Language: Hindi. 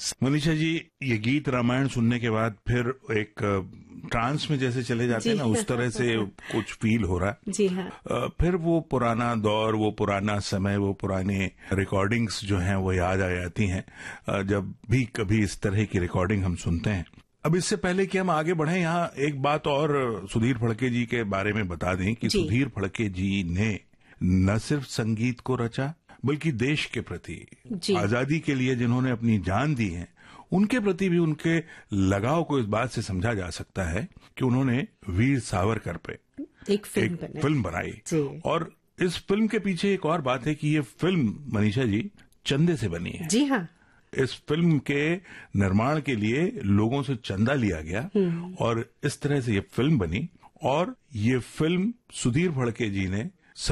मनीषा जी, ये गीत रामायण सुनने के बाद फिर एक ट्रांस में जैसे चले जाते हैं ना, उस तरह से कुछ फील हो रहा है। जी हाँ। फिर वो पुराना दौर, वो पुराना समय, वो पुराने रिकॉर्डिंग्स जो हैं वो याद आ जाती हैं जब भी कभी इस तरह की रिकॉर्डिंग हम सुनते हैं। अब इससे पहले कि हम आगे बढ़ें, यहाँ एक बात और सुधीर फड़के जी के बारे में बता दें कि सुधीर फड़के जी ने न सिर्फ संगीत को रचा, बल्कि देश के प्रति, आजादी के लिए जिन्होंने अपनी जान दी है, उनके प्रति भी उनके लगाव को इस बात से समझा जा सकता है कि उन्होंने वीर सावरकर पे एक फिल्म बनाई। और इस फिल्म के पीछे एक और बात है कि ये फिल्म, मनीषा जी, चंदे से बनी है। जी हाँ। इस फिल्म के निर्माण के लिए लोगों से चंदा लिया गया और इस तरह से ये फिल्म बनी। और ये फिल्म सुधीर फड़के जी ने